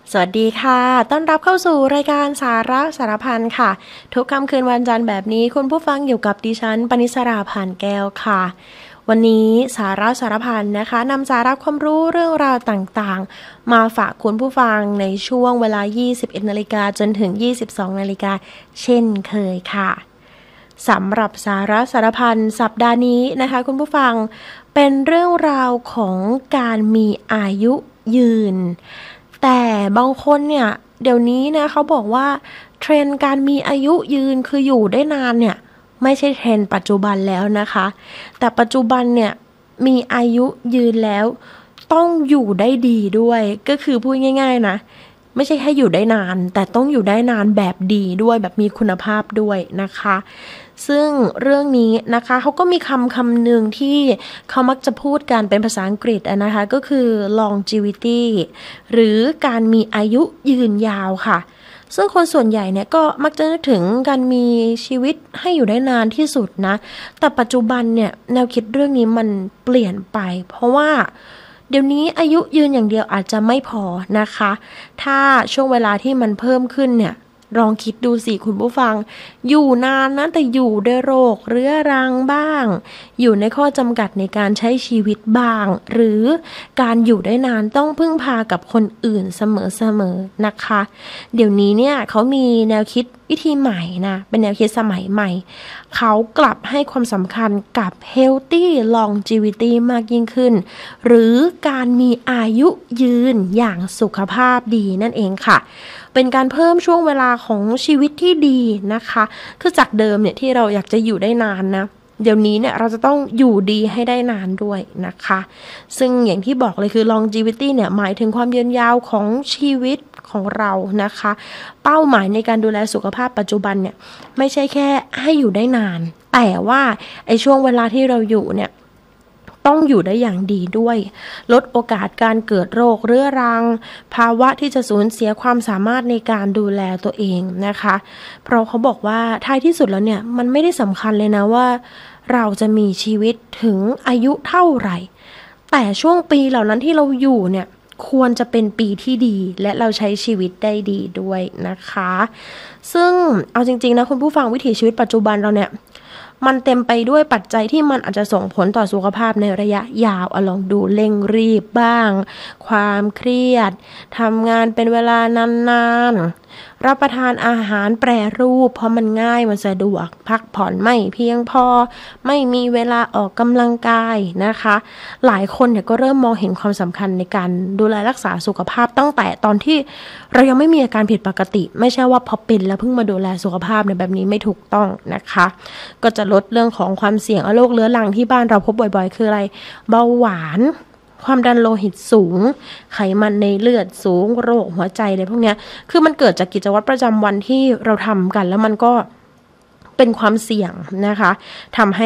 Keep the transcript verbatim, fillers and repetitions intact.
สวัสดีค่ะต้อนรับเข้าสู่รายการสาระสารพันค่ะทุกค่ำคืนวันจันทร์แบบนี้คุณผู้ฟังอยู่กับดิฉันปณิสราผ่านแก้วค่ะวันนี้สาระสารพันนะคะนำสาระความรู้เรื่องราวต่างๆมาฝากคุณผู้ฟังในช่วงเวลา ยี่สิบเอ็ดนาฬิกาจนถึง ยี่สิบสองนาฬิกาเช่นเคยค่ะสำหรับสาระสารพันสัปดาห์นี้นะคะคุณผู้ฟังเป็นเรื่องราวของการมีอายุยืนแต่บางคนเนี่ยเดี๋ยวนี้นะเขาบอกว่าเทรนด์การมีอายุยืนคืออยู่ได้นานเนี่ยไม่ใช่เทรนด์ปัจจุบันแล้วนะคะแต่ปัจจุบันเนี่ยมีอายุยืนแล้วต้องอยู่ได้ดีด้วยก็คือพูดง่ายๆนะไม่ใช่แค่อยู่ได้นานแต่ต้องอยู่ได้นานแบบดีด้วยแบบมีคุณภาพด้วยนะคะซึ่งเรื่องนี้นะคะเขาก็มีคำคำหนึ่งที่เขามักจะพูดกันเป็นภาษาอังกฤษนะคะก็คือ longevity หรือการมีอายุยืนยาวค่ะซึ่งคนส่วนใหญ่เนี่ยก็มักจะนึกถึงการมีชีวิตให้อยู่ได้นานที่สุดนะแต่ปัจจุบันเนี่ยแนวคิดเรื่องนี้มันเปลี่ยนไปเพราะว่าเดี๋ยวนี้อายุยืนอย่างเดียวอาจจะไม่พอนะคะถ้าช่วงเวลาที่มันเพิ่มขึ้นเนี่ยลองคิดดูสิคุณผู้ฟังอยู่นานนะแต่อยู่ด้วยโรคเรื้อรังบ้างอยู่ในข้อจำกัดในการใช้ชีวิตบ้างหรือการอยู่ได้นานต้องพึ่งพากับคนอื่นเสมอๆนะคะเดี๋ยวนี้เนี่ยเขามีแนวคิดวิธีใหม่นะเป็นแนวคิดสมัยใหม่เขากลับให้ความสำคัญกับ healthy longevity มากยิ่งขึ้นหรือการมีอายุยืนอย่างสุขภาพดีนั่นเองค่ะเป็นการเพิ่มช่วงเวลาของชีวิตที่ดีนะคะคือจากเดิมเนี่ยที่เราอยากจะอยู่ได้นานนะเดี๋ยวนี้เนี่ยเราจะต้องอยู่ดีให้ได้นานด้วยนะคะซึ่งอย่างที่บอกเลยคือ longevity เนี่ยหมายถึงความยืนยาวของชีวิตของเรานะคะเป้าหมายในการดูแลสุขภาพปัจจุบันเนี่ยไม่ใช่แค่ให้อยู่ได้นานแต่ว่าไอ้ช่วงเวลาที่เราอยู่เนี่ยต้องอยู่ได้อย่างดีด้วยลดโอกาสการเกิดโรคเรื้อรังภาวะที่จะสูญเสียความสามารถในการดูแลตัวเองนะคะเพราะเขาบอกว่าท้ายที่สุดแล้วเนี่ยมันไม่ได้สำคัญเลยนะว่าเราจะมีชีวิตถึงอายุเท่าไหร่แต่ช่วงปีเหล่านั้นที่เราอยู่เนี่ยควรจะเป็นปีที่ดีและเราใช้ชีวิตได้ดีด้วยนะคะซึ่งเอาจริงๆนะคุณผู้ฟังวิถีชีวิตปัจจุบันเราเนี่ยมันเต็มไปด้วยปัจจัยที่มันอาจจะส่งผลต่อสุขภาพในระยะยาวเอาลองดูเร่งรีบบ้างความเครียดทำงานเป็นเวลานานๆรับประทานอาหารแปรรูปเพราะมันง่ายมันสะดวกพักผ่อนไม่เพียงพอไม่มีเวลาออกกำลังกายนะคะหลายคนเนี่ยก็เริ่มมองเห็นความสำคัญในการดูแลรักษาสุขภาพตั้งแต่ตอนที่เรายังไม่มีอาการผิดปกติไม่ใช่ว่าพอเป็นแล้วเพิ่งมาดูแลสุขภาพในแบบนี้ไม่ถูกต้องนะคะก็จะลดเรื่องของความเสี่ยงโรคเรื้อรังที่บ้านเราพบบ่อยๆคืออะไรเบาหวานความดันโลหิตสูงไขมันในเลือดสูงโรคหัวใจอะไรพวกนี้คือมันเกิดจากกิจวัตรประจำวันที่เราทำกันแล้วมันก็เป็นความเสี่ยงนะคะทำให้